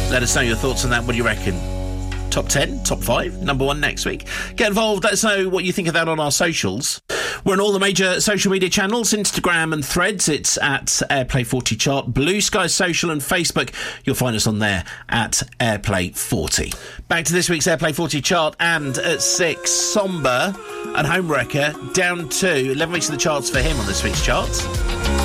Let us know your thoughts on that. What do you reckon? Top 10, top 5, number 1 next week. Get involved. Let us know what you think of that on our socials. We're on all the major social media channels, Instagram and Threads. It's at Airplay 40 Chart. Blue Sky Social and Facebook. You'll find us on there at Airplay 40. Back to this week's Airplay 40 Chart. And at 6, Somber and Homewrecker down to 11 weeks of the charts for him on this week's chart.